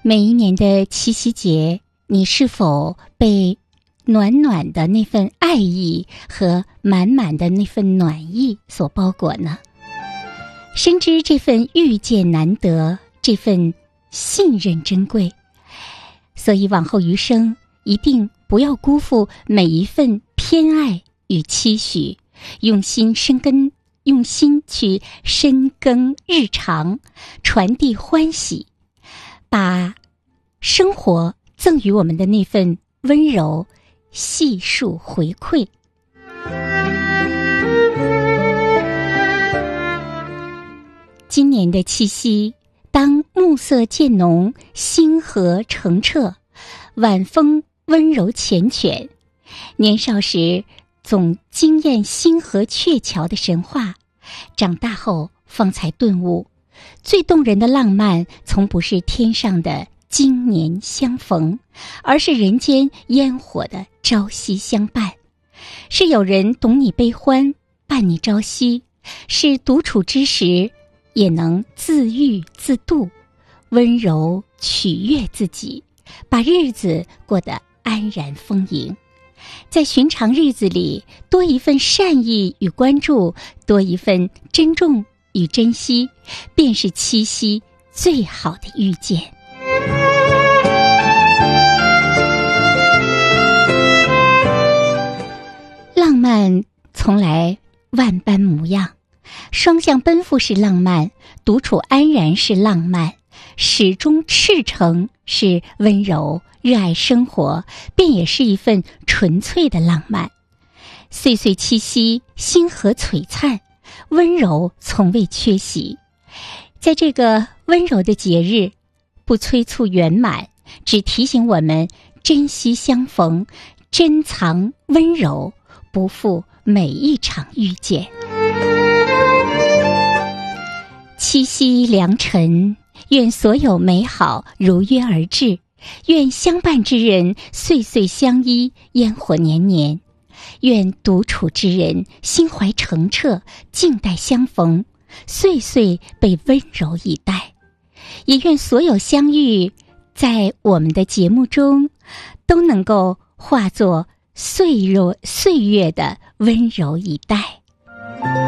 每一年的七夕节，你是否被暖暖的那份爱意和满满的那份暖意所包裹呢？深知这份遇见难得，这份信任珍贵，所以往后余生一定不要辜负每一份偏爱与期许，用心去深耕日常，传递欢喜，把生活赠予我们的那份温柔细数回馈。今年的七夕，当暮色渐浓，星河澄澈，晚风温柔缱绻，年少时总惊艳星河鹊桥的神话，长大后方才顿悟，最动人的浪漫从不是天上的今年相逢，而是人间烟火的朝夕相伴，是有人懂你悲欢，伴你朝夕，是独处之时也能自愈自度，温柔取悦自己，把日子过得安然丰盈。在寻常日子里，多一份善意与关注，多一份珍重与珍惜，便是七夕最好的遇见。浪漫从来万般模样，双向奔赴是浪漫，独处安然是浪漫，始终赤诚是温柔，热爱生活便也是一份纯粹的浪漫。岁岁七夕，星河璀璨，温柔从未缺席。在这个温柔的节日，不催促圆满，只提醒我们珍惜相逢，珍藏温柔，不负每一场遇见。七夕良辰，愿所有美好如约而至，愿相伴之人岁岁相依，烟火年年，愿独处之人心怀澄澈，静待相逢，岁岁被温柔以待。也愿所有相遇在我们的节目中都能够化作岁月的温柔以待。